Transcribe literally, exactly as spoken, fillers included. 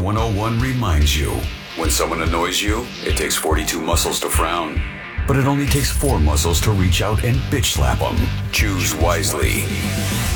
one oh one reminds you, when someone annoys you, it takes forty-two muscles to frown. But it only takes four muscles to reach out and bitch slap them. Choose wisely.